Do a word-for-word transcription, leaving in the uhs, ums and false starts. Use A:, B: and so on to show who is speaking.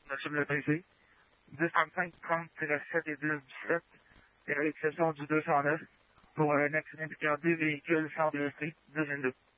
A: Monsieur le Président. dix trente-cinq, trente, sept et dix, dix-sept, et à l'exception du deux cent neuf, pour un accident Picardie, véhicule sans blessé, dix vingt-deux.